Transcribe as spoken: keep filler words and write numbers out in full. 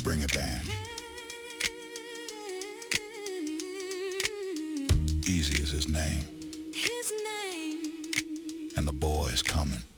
Bring it band. Easy is his name. His name. And the boy is coming.